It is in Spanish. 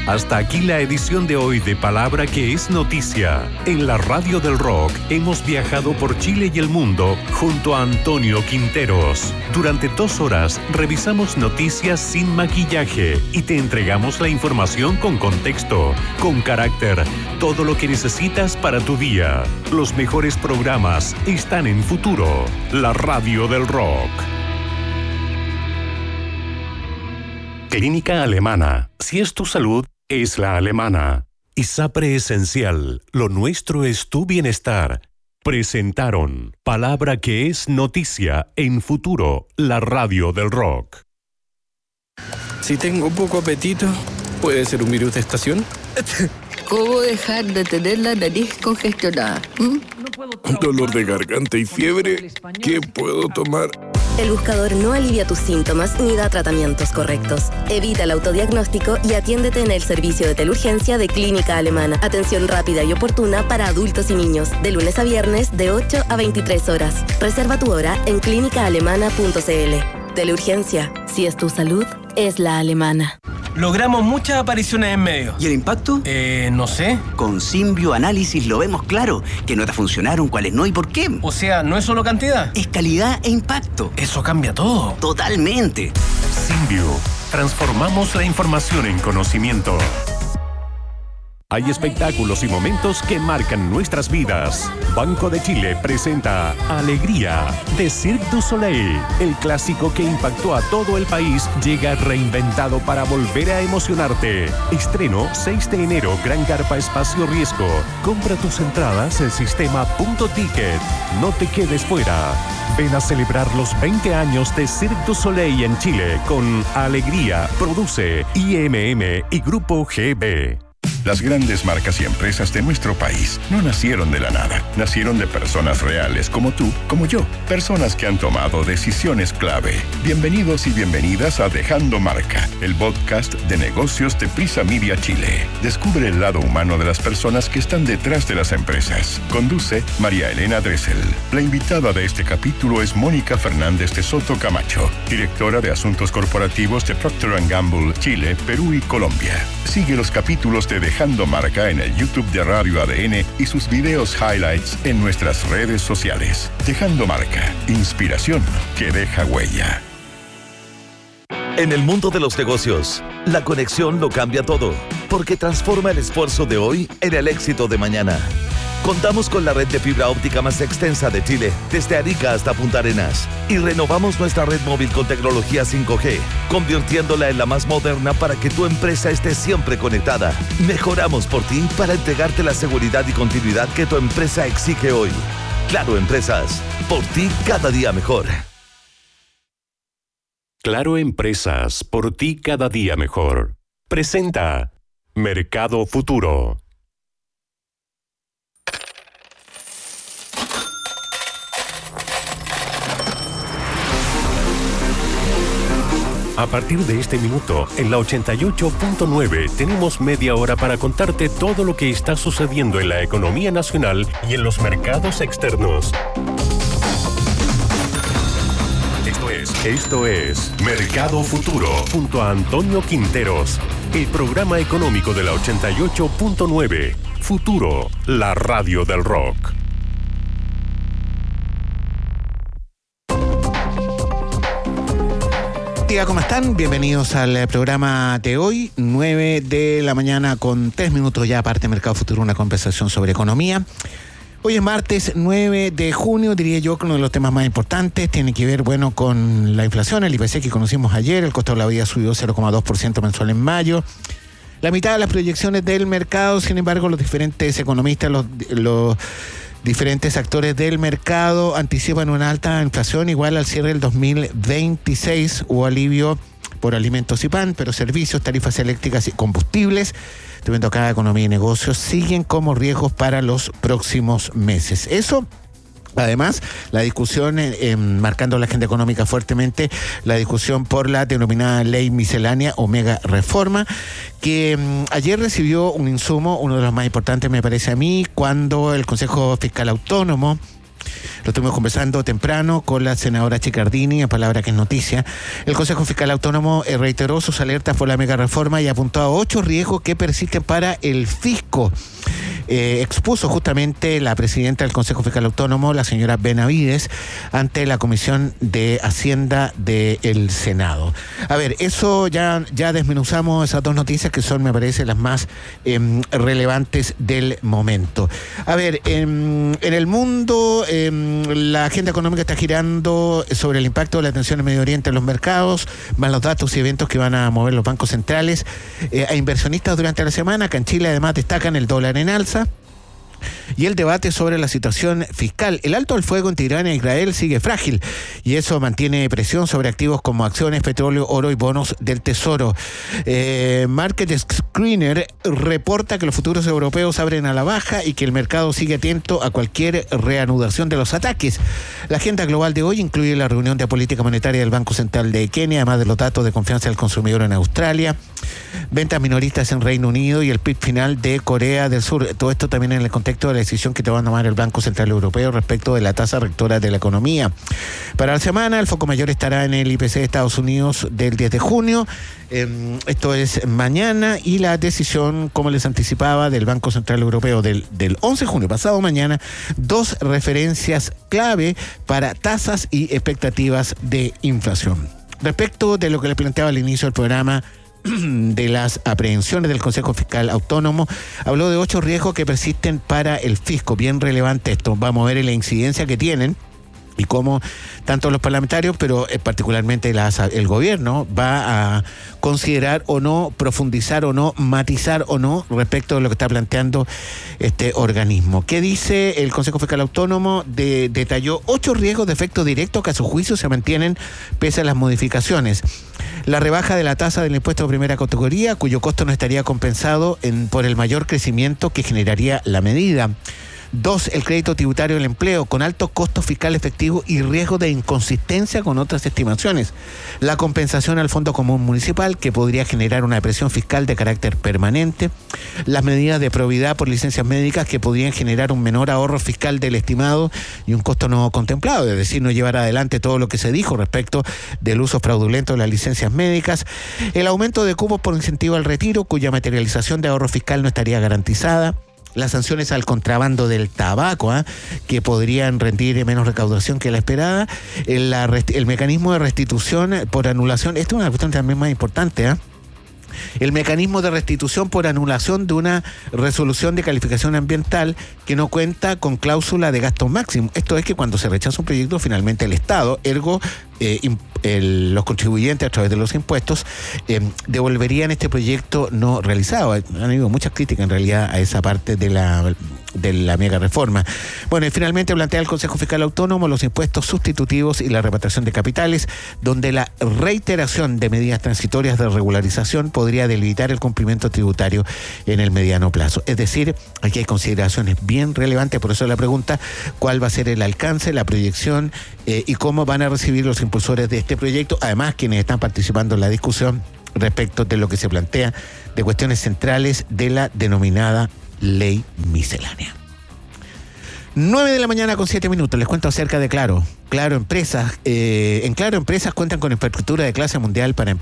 Hasta aquí la edición de hoy de Palabra que es Noticia. En la Radio del Rock hemos viajado por Chile y el mundo junto a Antonio Quinteros. Durante 2 horas revisamos noticias sin maquillaje y te entregamos la información con contexto, con carácter, todo lo que necesitas para tu día. Los mejores programas están en Futuro, la Radio del Rock. Clínica Alemana. Si es tu salud, es la alemana. ISAPRE Esencial. Lo nuestro es tu bienestar. Presentaron Palabra que es Noticia en Futuro, la Radio del Rock. Si tengo poco apetito, ¿puede ser un virus de estación? ¿Cómo dejar de tener la nariz congestionada? Dolor de garganta y fiebre. ¿Qué puedo tomar? El buscador no alivia tus síntomas ni da tratamientos correctos. Evita el autodiagnóstico y atiéndete en el servicio de teleurgencia de Clínica Alemana. Atención rápida y oportuna para adultos y niños. De lunes a viernes, de 8 a 23 horas. Reserva tu hora en clínicaalemana.cl. Teleurgencia. Si es tu salud, es la alemana. Logramos muchas apariciones en medios. ¿Y el impacto? No sé. Con Symbio Análisis lo vemos claro. ¿Qué notas funcionaron, cuáles no y por qué? O sea, no es solo cantidad. Es calidad e impacto. Eso cambia todo. Totalmente. Symbio. Transformamos la información en conocimiento. Hay espectáculos y momentos que marcan nuestras vidas. Banco de Chile presenta Alegría de Cirque du Soleil. El clásico que impactó a todo el país llega reinventado para volver a emocionarte. Estreno 6 de enero, Gran Carpa Espacio Riesgo. Compra tus entradas en sistema .ticket. No te quedes fuera. Ven a celebrar los 20 años de Cirque du Soleil en Chile con Alegría. Produce IMM y Grupo GB. Las grandes marcas y empresas de nuestro país no nacieron de la nada. Nacieron de personas reales como tú, como yo. Personas que han tomado decisiones clave. Bienvenidos y bienvenidas a Dejando Marca, el podcast de negocios de Prisa Media Chile. Descubre el lado humano de las personas que están detrás de las empresas. Conduce María Elena Dressel. La invitada de este capítulo es Mónica Fernández de Soto Camacho, directora de Asuntos Corporativos de Procter & Gamble, Chile, Perú y Colombia. Sigue los capítulos de Dejando Marca en el YouTube de Radio ADN y sus videos highlights en nuestras redes sociales. Dejando Marca, inspiración que deja huella. En el mundo de los negocios, la conexión lo cambia todo, porque transforma el esfuerzo de hoy en el éxito de mañana. Contamos con la red de fibra óptica más extensa de Chile, desde Arica hasta Punta Arenas, y renovamos nuestra red móvil con tecnología 5G, convirtiéndola en la más moderna para que tu empresa esté siempre conectada. Mejoramos por ti para entregarte la seguridad y continuidad que tu empresa exige hoy. Claro Empresas, por ti cada día mejor. Claro Empresas, por ti cada día mejor. Presenta Mercado Futuro. A partir de este minuto, en la 88.9, tenemos media hora para contarte todo lo que está sucediendo en la economía nacional y en los mercados externos. Esto es Mercado Futuro, junto a Antonio Quinteros, el programa económico de la 88.9. Futuro, la radio del rock. ¿Cómo están? Bienvenidos al programa de hoy, 9 de la mañana con 3 minutos ya, aparte Mercado Futuro, una conversación sobre economía. Hoy es martes 9 de junio, diría yo que uno de los temas más importantes tiene que ver, con la inflación, el IPC que conocimos ayer. El costo de la vida subió 0,2% mensual en mayo. La mitad de las proyecciones del mercado, sin embargo, los diferentes economistas, los diferentes actores del mercado anticipan una alta inflación igual al cierre del 2026. Hubo alivio por alimentos y pan, pero servicios, tarifas eléctricas y combustibles, debido a cada economía y negocios, siguen como riesgos para los próximos meses. Eso, además, la discusión, marcando la agenda económica fuertemente, la discusión por la denominada ley miscelánea o mega reforma, que ayer recibió un insumo, uno de los más importantes me parece a mí, cuando el Consejo Fiscal Autónomo Lo estuvimos conversando temprano con la senadora Chicardini, en palabra que es noticia. El Consejo Fiscal Autónomo reiteró sus alertas por la mega reforma y apuntó a 8 riesgos que persisten para el fisco. Expuso justamente la presidenta del Consejo Fiscal Autónomo, la señora Benavides, ante la Comisión de Hacienda del Senado. A ver, eso ya desmenuzamos esas dos noticias que son, me parece, las más relevantes del momento. A ver, en el mundo, la agenda económica está girando sobre el impacto de la tensión en Medio Oriente en los mercados, más los datos y eventos que van a mover los bancos centrales a inversionistas durante la semana. Acá en Chile, además, destacan el dólar en alza y el debate sobre la situación fiscal. El alto al fuego entre Irán e Israel sigue frágil y eso mantiene presión sobre activos como acciones, petróleo, oro y bonos del Tesoro. Market Screener reporta que los futuros europeos abren a la baja y que el mercado sigue atento a cualquier reanudación de los ataques. La agenda global de hoy incluye la reunión de política monetaria del Banco Central de Kenia, además de los datos de confianza del consumidor en Australia, ventas minoristas en Reino Unido y el PIB final de Corea del Sur. Todo esto también en el contexto de la decisión que te va a tomar el Banco Central Europeo respecto de la tasa rectora de la economía. Para la semana, el foco mayor estará en el IPC de Estados Unidos del 10 de junio. Esto es mañana, y la decisión, como les anticipaba, del Banco Central Europeo del 11 de junio, pasado mañana, 2 referencias clave para tasas y expectativas de inflación. Respecto de lo que les planteaba al inicio del programa, de las aprehensiones del Consejo Fiscal Autónomo, habló de 8 riesgos que persisten para el fisco. Bien relevante esto. Vamos a ver la incidencia que tienen y cómo tanto los parlamentarios, pero particularmente el gobierno, va a considerar o no, profundizar o no, matizar o no respecto de lo que está planteando este organismo. ¿Qué dice el Consejo Fiscal Autónomo? Detalló 8 riesgos de efecto directo que a su juicio se mantienen pese a las modificaciones. La rebaja de la tasa del impuesto de primera categoría, cuyo costo no estaría compensado por el mayor crecimiento que generaría la medida. 2, el crédito tributario del empleo, con alto costo fiscal efectivo y riesgo de inconsistencia con otras estimaciones. La compensación al Fondo Común Municipal, que podría generar una presión fiscal de carácter permanente. Las medidas de probidad por licencias médicas, que podrían generar un menor ahorro fiscal del estimado y un costo no contemplado, es decir, no llevar adelante todo lo que se dijo respecto del uso fraudulento de las licencias médicas. El aumento de cupos por incentivo al retiro, cuya materialización de ahorro fiscal no estaría garantizada. Las sanciones al contrabando del tabaco, que podrían rendir menos recaudación que la esperada. El mecanismo de restitución por anulación, esta es una cuestión también más importante, el mecanismo de restitución por anulación de una resolución de calificación ambiental que no cuenta con cláusula de gasto máximo. Esto es que cuando se rechaza un proyecto, finalmente el Estado, ergo los contribuyentes a través de los impuestos, devolverían este proyecto no realizado. Han habido muchas críticas en realidad a esa parte de la mega reforma. Bueno, y finalmente plantea el Consejo Fiscal Autónomo los impuestos sustitutivos y la repatriación de capitales, donde la reiteración de medidas transitorias de regularización podría debilitar el cumplimiento tributario en el mediano plazo. Es decir, aquí hay consideraciones bien relevantes, por eso la pregunta: ¿cuál va a ser el alcance, la proyección y cómo van a recibir los impulsores de este proyecto? Además, quienes están participando en la discusión respecto de lo que se plantea de cuestiones centrales de la denominada ley miscelánea. 9 de la mañana con 7 minutos. Les cuento acerca de Claro. Claro Empresas. En Claro Empresas cuentan con infraestructura de clase mundial para